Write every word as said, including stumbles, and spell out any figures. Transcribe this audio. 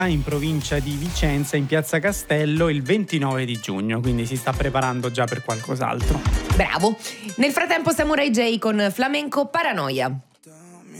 in provincia di Vicenza, in Piazza Castello, il ventinove di giugno, quindi si sta preparando già per qualcos'altro. Bravo. Nel frattempo Samurai J con Flamenco Paranoia.